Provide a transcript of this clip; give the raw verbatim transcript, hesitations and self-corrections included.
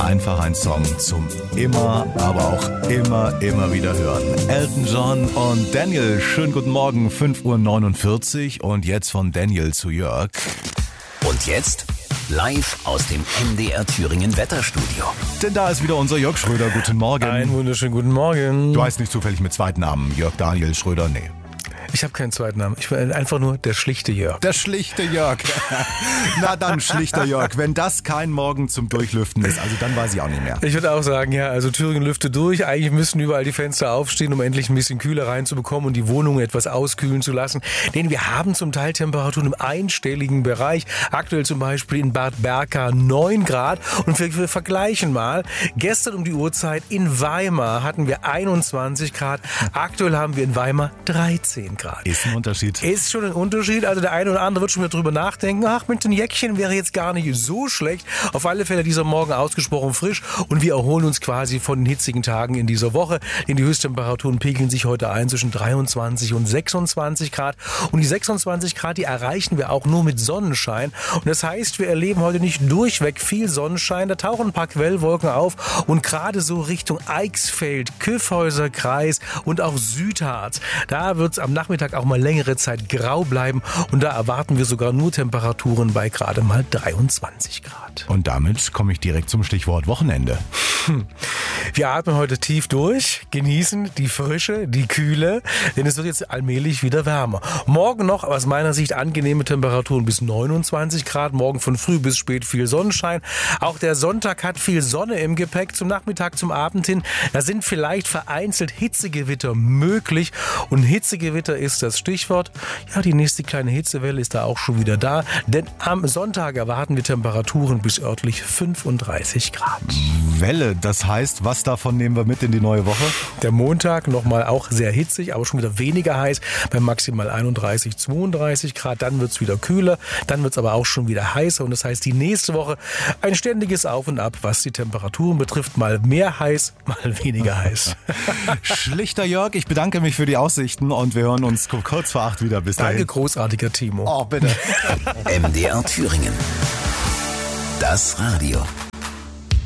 einfach ein Song zum immer, aber auch immer, immer wieder hören. Elton John und Daniel, schönen guten Morgen, fünf Uhr neunundvierzig und jetzt von Daniel zu Jörg. Und jetzt live aus dem M D R Thüringen Wetterstudio. Denn da ist wieder unser Jörg Schröder, guten Morgen. Einen wunderschönen guten Morgen. Du heißt nicht zufällig mit Zweitnamen Jörg Daniel Schröder, nee. Ich habe keinen zweiten Namen. Ich bin einfach nur der schlichte Jörg. Der schlichte Jörg. Na dann, schlichter Jörg. Wenn das kein Morgen zum Durchlüften ist, also dann weiß ich auch nicht mehr. Ich würde auch sagen, ja, also Thüringen lüftet durch. Eigentlich müssen überall die Fenster aufstehen, um endlich ein bisschen kühler reinzubekommen und die Wohnung etwas auskühlen zu lassen. Denn wir haben zum Teil Temperaturen im einstelligen Bereich. Aktuell zum Beispiel in Bad Berka neun Grad. Und wir, wir vergleichen mal. Gestern um die Uhrzeit in Weimar hatten wir einundzwanzig Grad. Aktuell haben wir in Weimar dreizehn Grad. Ist ein Unterschied. Ist schon ein Unterschied. Also der eine oder andere wird schon wieder drüber nachdenken. Ach, mit den Jäckchen wäre jetzt gar nicht so schlecht. Auf alle Fälle dieser Morgen ausgesprochen frisch. Und wir erholen uns quasi von den hitzigen Tagen in dieser Woche. Denn die Höchsttemperaturen pegeln sich heute ein zwischen dreiundzwanzig und sechsundzwanzig Grad. Und die sechsundzwanzig Grad, die erreichen wir auch nur mit Sonnenschein. Und das heißt, wir erleben heute nicht durchweg viel Sonnenschein. Da tauchen ein paar Quellwolken auf. Und gerade so Richtung Eichsfeld, Kyffhäuser Kreis und auch Südharz. Da wird es am Nachmittag auch mal längere Zeit grau bleiben und da erwarten wir sogar nur Temperaturen bei gerade mal dreiundzwanzig Grad. Und damit komme ich direkt zum Stichwort Wochenende. Hm. Wir atmen heute tief durch, genießen die Frische, die Kühle, denn es wird jetzt allmählich wieder wärmer. Morgen noch aus meiner Sicht angenehme Temperaturen bis neunundzwanzig Grad, morgen von früh bis spät viel Sonnenschein. Auch der Sonntag hat viel Sonne im Gepäck zum Nachmittag, zum Abend hin. Da sind vielleicht vereinzelt Hitzegewitter möglich und Hitzegewitter ist das Stichwort. Ja, die nächste kleine Hitzewelle ist da auch schon wieder da, denn am Sonntag erwarten wir Temperaturen bis örtlich fünfunddreißig Grad. Welle, das heißt, was davon nehmen wir mit in die neue Woche? Der Montag nochmal auch sehr hitzig, aber schon wieder weniger heiß, bei maximal einunddreißig, zweiunddreißig Grad. Dann wird es wieder kühler, dann wird es aber auch schon wieder heißer und das heißt, die nächste Woche ein ständiges Auf und Ab, was die Temperaturen betrifft, mal mehr heiß, mal weniger heiß. Schlichter Jörg, ich bedanke mich für die Aussichten und wir hören uns kurz vor acht wieder. Bis dahin. Danke, großartiger Timo. Oh, bitte. M D R Thüringen. Das Radio.